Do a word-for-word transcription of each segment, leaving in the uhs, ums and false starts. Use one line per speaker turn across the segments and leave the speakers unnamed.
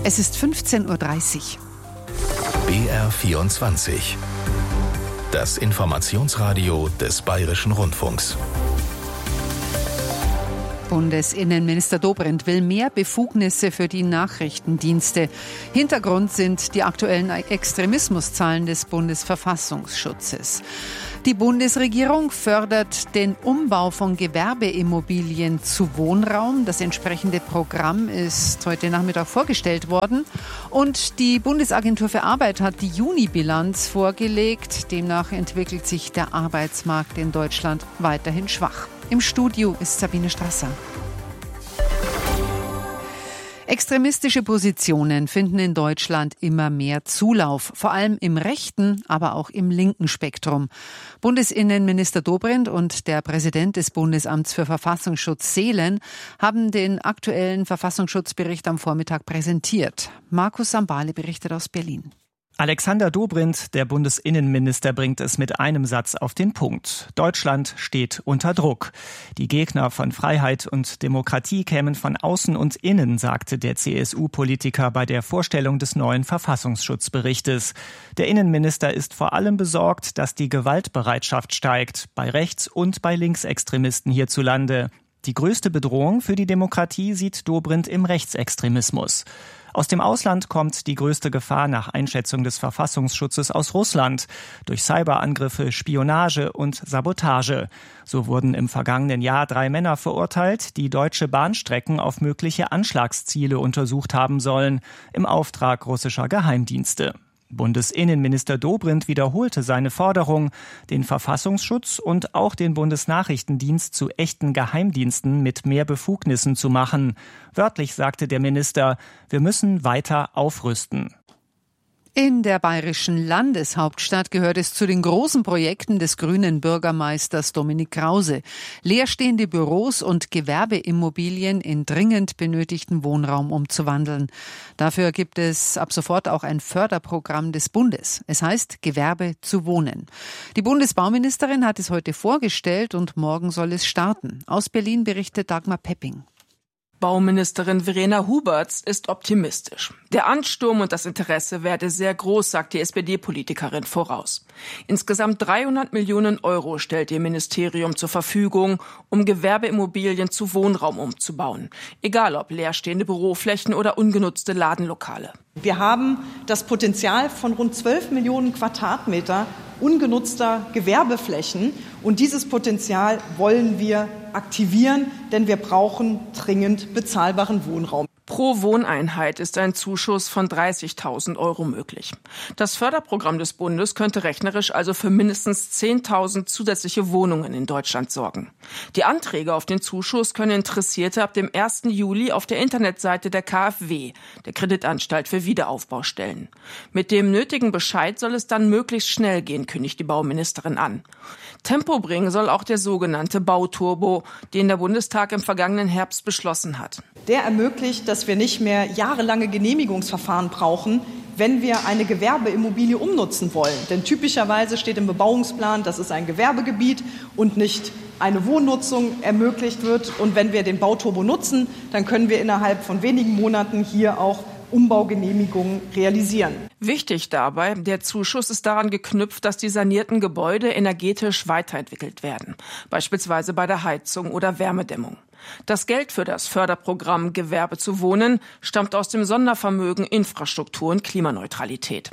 Es ist fünfzehn Uhr dreißig.
B R vierundzwanzig. Das Informationsradio des Bayerischen Rundfunks.
Bundesinnenminister Dobrindt will mehr Befugnisse für die Nachrichtendienste. Hintergrund sind die aktuellen Extremismuszahlen des Bundesverfassungsschutzes. Die Bundesregierung fördert den Umbau von Gewerbeimmobilien zu Wohnraum. Das entsprechende Programm ist heute Nachmittag vorgestellt worden. Und die Bundesagentur für Arbeit hat die Juni-Bilanz vorgelegt. Demnach entwickelt sich der Arbeitsmarkt in Deutschland weiterhin schwach. Im Studio ist Sabine Strasser. Extremistische Positionen finden in Deutschland immer mehr Zulauf, vor allem im rechten, aber auch im linken Spektrum. Bundesinnenminister Dobrindt und der Präsident des Bundesamts für Verfassungsschutz Seelen haben den aktuellen Verfassungsschutzbericht am Vormittag präsentiert. Markus Sambale berichtet aus Berlin.
Alexander Dobrindt, der Bundesinnenminister, bringt es mit einem Satz auf den Punkt. Deutschland steht unter Druck. Die Gegner von Freiheit und Demokratie kämen von außen und innen, sagte der C S U-Politiker bei der Vorstellung des neuen Verfassungsschutzberichtes. Der Innenminister ist vor allem besorgt, dass die Gewaltbereitschaft steigt, bei Rechts- und bei Linksextremisten hierzulande. Die größte Bedrohung für die Demokratie sieht Dobrindt im Rechtsextremismus. Aus dem Ausland kommt die größte Gefahr nach Einschätzung des Verfassungsschutzes aus Russland durch Cyberangriffe, Spionage und Sabotage. So wurden im vergangenen Jahr drei Männer verurteilt, die deutsche Bahnstrecken auf mögliche Anschlagsziele untersucht haben sollen, im Auftrag russischer Geheimdienste. Bundesinnenminister Dobrindt wiederholte seine Forderung, den Verfassungsschutz und auch den Bundesnachrichtendienst zu echten Geheimdiensten mit mehr Befugnissen zu machen. Wörtlich sagte der Minister, wir müssen weiter aufrüsten.
In der bayerischen Landeshauptstadt gehört es zu den großen Projekten des grünen Bürgermeisters Dominik Krause, leerstehende Büros und Gewerbeimmobilien in dringend benötigten Wohnraum umzuwandeln. Dafür gibt es ab sofort auch ein Förderprogramm des Bundes. Es heißt Gewerbe zu wohnen. Die Bundesbauministerin hat es heute vorgestellt und morgen soll es starten. Aus Berlin berichtet Dagmar Pepping.
Bauministerin Verena Huberts ist optimistisch. Der Ansturm und das Interesse werde sehr groß, sagt die S P D-Politikerin voraus. Insgesamt dreihundert Millionen Euro stellt ihr Ministerium zur Verfügung, um Gewerbeimmobilien zu Wohnraum umzubauen. Egal ob leerstehende Büroflächen oder ungenutzte Ladenlokale.
Wir haben das Potenzial von rund zwölf Millionen Quadratmeter ungenutzter Gewerbeflächen. Und dieses Potenzial wollen wir aktivieren, denn wir brauchen dringend bezahlbaren Wohnraum.
Pro Wohneinheit ist ein Zuschuss von dreißigtausend Euro möglich. Das Förderprogramm des Bundes könnte rechnerisch also für mindestens zehntausend zusätzliche Wohnungen in Deutschland sorgen. Die Anträge auf den Zuschuss können Interessierte ab dem ersten Juli auf der Internetseite der K f W, der Kreditanstalt für Wiederaufbau, stellen. Mit dem nötigen Bescheid soll es dann möglichst schnell gehen, kündigt die Bauministerin an. Tempo bringen soll auch der sogenannte Bauturbo, den der Bundestag im vergangenen Herbst beschlossen hat.
Der ermöglicht, dass wir nicht mehr jahrelange Genehmigungsverfahren brauchen, wenn wir eine Gewerbeimmobilie umnutzen wollen. Denn typischerweise steht im Bebauungsplan, dass es ein Gewerbegebiet und nicht eine Wohnnutzung ermöglicht wird. Und wenn wir den Bauturbo nutzen, dann können wir innerhalb von wenigen Monaten hier auch Umbaugenehmigungen realisieren.
Wichtig dabei, der Zuschuss ist daran geknüpft, dass die sanierten Gebäude energetisch weiterentwickelt werden, beispielsweise bei der Heizung oder Wärmedämmung. Das Geld für das Förderprogramm Gewerbe zu wohnen stammt aus dem Sondervermögen Infrastruktur und Klimaneutralität.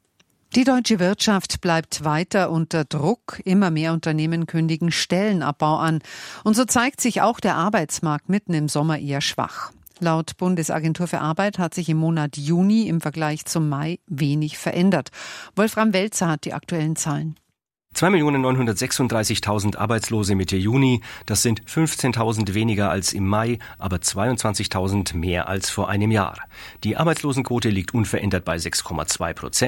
Die deutsche Wirtschaft bleibt weiter unter Druck. Immer mehr Unternehmen kündigen Stellenabbau an. Und so zeigt sich auch der Arbeitsmarkt mitten im Sommer eher schwach. Laut Bundesagentur für Arbeit hat sich im Monat Juni im Vergleich zum Mai wenig verändert. Wolfram Welzer hat die aktuellen Zahlen.
zwei Millionen neunhundertsechsunddreißigtausend Arbeitslose Mitte Juni, das sind fünfzehntausend weniger als im Mai, aber zweiundzwanzigtausend mehr als vor einem Jahr. Die Arbeitslosenquote liegt unverändert bei sechs Komma zwei Prozent.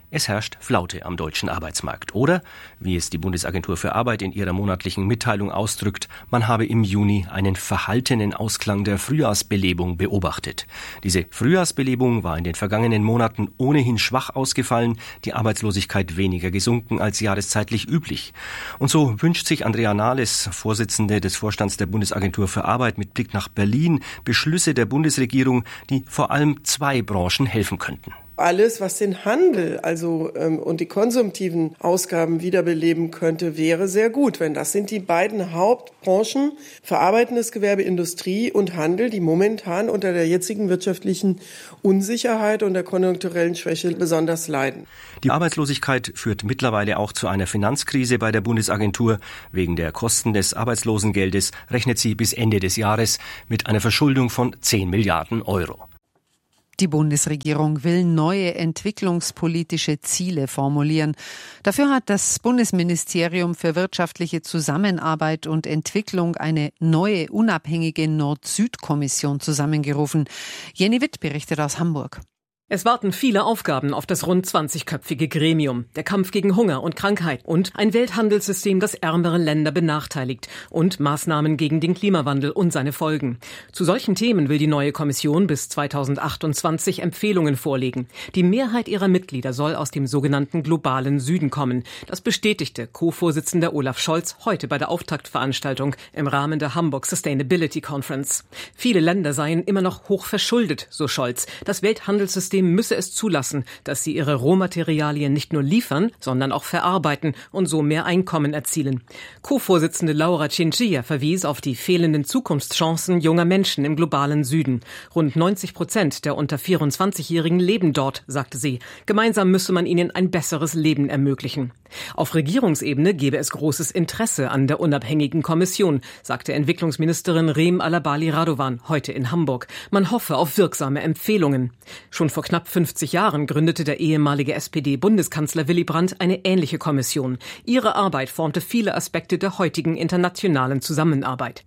Es herrscht Flaute am deutschen Arbeitsmarkt. Oder, wie es die Bundesagentur für Arbeit in ihrer monatlichen Mitteilung ausdrückt, man habe im Juni einen verhaltenen Ausklang der Frühjahrsbelebung beobachtet. Diese Frühjahrsbelebung war in den vergangenen Monaten ohnehin schwach ausgefallen, die Arbeitslosigkeit weniger gesunken als jahreszeitlich üblich. Und so wünscht sich Andrea Nahles, Vorsitzende des Vorstands der Bundesagentur für Arbeit, mit Blick nach Berlin Beschlüsse der Bundesregierung, die vor allem zwei Branchen helfen könnten.
Alles, was den Handel also ähm, und die konsumtiven Ausgaben wiederbeleben könnte, wäre sehr gut. Wenn das sind die beiden Hauptbranchen, verarbeitendes Gewerbe, Industrie und Handel, die momentan unter der jetzigen wirtschaftlichen Unsicherheit und der konjunkturellen Schwäche besonders leiden.
Die Arbeitslosigkeit führt mittlerweile auch zu einer Finanzkrise bei der Bundesagentur. Wegen der Kosten des Arbeitslosengeldes rechnet sie bis Ende des Jahres mit einer Verschuldung von zehn Milliarden Euro.
Die Bundesregierung will neue entwicklungspolitische Ziele formulieren. Dafür hat das Bundesministerium für wirtschaftliche Zusammenarbeit und Entwicklung eine neue unabhängige Nord-Süd-Kommission zusammengerufen. Jenny Witt berichtet aus Hamburg.
Es warten viele Aufgaben auf das rund zwanzigköpfige Gremium. Der Kampf gegen Hunger und Krankheit und ein Welthandelssystem, das ärmere Länder benachteiligt und Maßnahmen gegen den Klimawandel und seine Folgen. Zu solchen Themen will die neue Kommission bis zweitausendachtundzwanzig Empfehlungen vorlegen. Die Mehrheit ihrer Mitglieder soll aus dem sogenannten globalen Süden kommen. Das bestätigte Co-Vorsitzender Olaf Scholz heute bei der Auftaktveranstaltung im Rahmen der Hamburg Sustainability Conference. Viele Länder seien immer noch hoch verschuldet, so Scholz. Das Welthandelssystem müsse es zulassen, dass sie ihre Rohmaterialien nicht nur liefern, sondern auch verarbeiten und so mehr Einkommen erzielen. Co-Vorsitzende Laura Chinchilla verwies auf die fehlenden Zukunftschancen junger Menschen im globalen Süden. Rund neunzig Prozent der unter vierundzwanzigjährigen leben dort, sagte sie. Gemeinsam müsse man ihnen ein besseres Leben ermöglichen. Auf Regierungsebene gebe es großes Interesse an der unabhängigen Kommission, sagte Entwicklungsministerin Reem Alabali Radovan heute in Hamburg. Man hoffe auf wirksame Empfehlungen. Schon vor knapp fünfzig Jahren gründete der ehemalige S P D-Bundeskanzler Willy Brandt eine ähnliche Kommission. Ihre Arbeit formte viele Aspekte der heutigen internationalen Zusammenarbeit.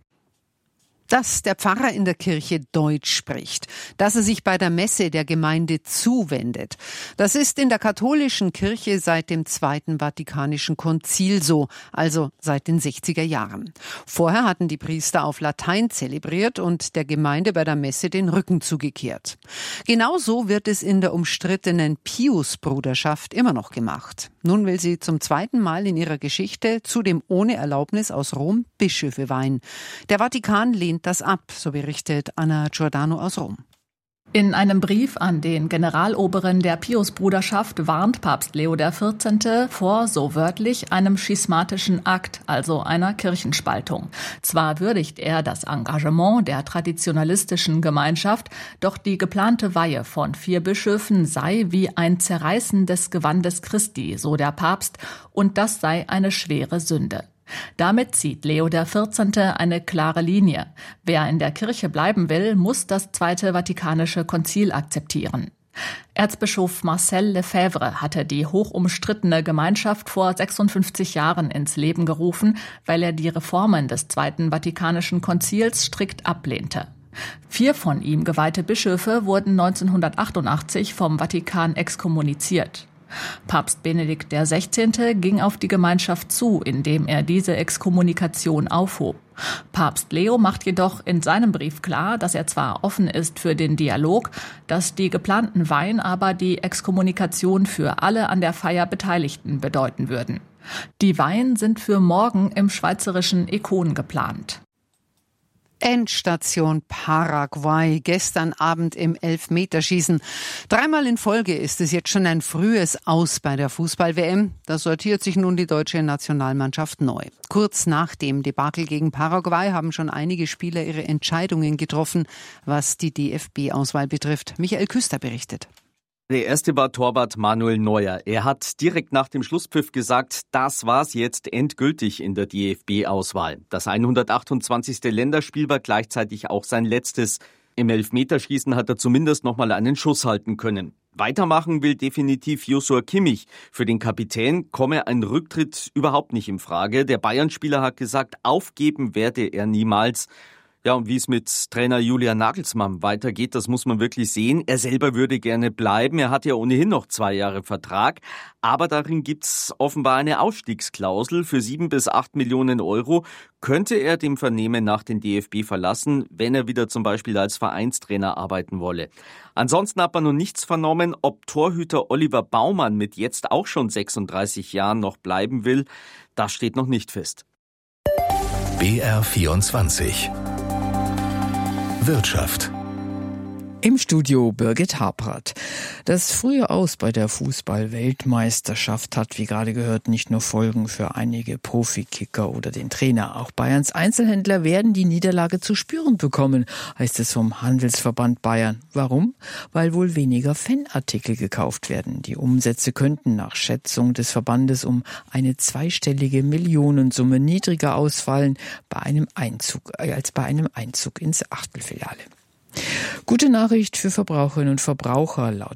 Dass der Pfarrer in der Kirche Deutsch spricht, dass er sich bei der Messe der Gemeinde zuwendet. Das ist in der katholischen Kirche seit dem Zweiten Vatikanischen Konzil so, also seit den sechziger Jahren. Vorher hatten die Priester auf Latein zelebriert und der Gemeinde bei der Messe den Rücken zugekehrt. Genauso wird es in der umstrittenen Pius-Bruderschaft immer noch gemacht. Nun will sie zum zweiten Mal in ihrer Geschichte zudem ohne Erlaubnis aus Rom Bischöfe weihen. Der Vatikan lehnt das ab, so berichtet Anna Giordano aus Rom.
In einem Brief an den Generaloberen der Pius-Bruderschaft warnt Papst Leo der vierzehnte vor, so wörtlich, einem schismatischen Akt, also einer Kirchenspaltung. Zwar würdigt er das Engagement der traditionalistischen Gemeinschaft, doch die geplante Weihe von vier Bischöfen sei wie ein Zerreißen des Gewandes Christi, so der Papst, und das sei eine schwere Sünde. Damit zieht Leo der vierzehnte eine klare Linie. Wer in der Kirche bleiben will, muss das Zweite Vatikanische Konzil akzeptieren. Erzbischof Marcel Lefebvre hatte die hochumstrittene Gemeinschaft vor sechsundfünfzig Jahren ins Leben gerufen, weil er die Reformen des Zweiten Vatikanischen Konzils strikt ablehnte. Vier von ihm geweihte Bischöfe wurden neunzehnhundertachtundachtzig vom Vatikan exkommuniziert. Papst Benedikt der sechzehnte ging auf die Gemeinschaft zu, indem er diese Exkommunikation aufhob. Papst Leo macht jedoch in seinem Brief klar, dass er zwar offen ist für den Dialog, dass die geplanten Weihen aber die Exkommunikation für alle an der Feier Beteiligten bedeuten würden. Die Weihen sind für morgen im schweizerischen Econ geplant.
Endstation Paraguay, gestern Abend im Elfmeterschießen. Dreimal in Folge ist es jetzt schon ein frühes Aus bei der Fußball-W M. Da sortiert sich nun die deutsche Nationalmannschaft neu. Kurz nach dem Debakel gegen Paraguay haben schon einige Spieler ihre Entscheidungen getroffen, was die D F B-Auswahl betrifft. Michael Küster berichtet.
Der erste war Torwart Manuel Neuer. Er hat direkt nach dem Schlusspfiff gesagt, das war's jetzt endgültig in der D F B-Auswahl. Das hundertachtundzwanzigste Länderspiel war gleichzeitig auch sein letztes. Im Elfmeterschießen hat er zumindest noch mal einen Schuss halten können. Weitermachen will definitiv Joshua Kimmich. Für den Kapitän komme ein Rücktritt überhaupt nicht in Frage. Der Bayern-Spieler hat gesagt, aufgeben werde er niemals. Ja, und wie es mit Trainer Julian Nagelsmann weitergeht, das muss man wirklich sehen. Er selber würde gerne bleiben. Er hat ja ohnehin noch zwei Jahre Vertrag. Aber darin gibt's offenbar eine Ausstiegsklausel. Für sieben bis acht Millionen Euro könnte er dem Vernehmen nach den D F B verlassen, wenn er wieder zum Beispiel als Vereinstrainer arbeiten wolle. Ansonsten hat man noch nichts vernommen, ob Torhüter Oliver Baumann mit jetzt auch schon sechsunddreißig Jahren noch bleiben will. Das steht noch nicht fest.
B R vierundzwanzig Wirtschaft.
Im Studio Birgit Habrath. Das frühe Aus bei der Fußball-Weltmeisterschaft hat, wie gerade gehört, nicht nur Folgen für einige Profikicker oder den Trainer. Auch Bayerns Einzelhändler werden die Niederlage zu spüren bekommen, heißt es vom Handelsverband Bayern. Warum? Weil wohl weniger Fanartikel gekauft werden. Die Umsätze könnten nach Schätzung des Verbandes um eine zweistellige Millionensumme niedriger ausfallen bei einem Einzug, äh, als bei einem Einzug ins Achtelfinale. Gute Nachricht für Verbraucherinnen und Verbraucher. Laut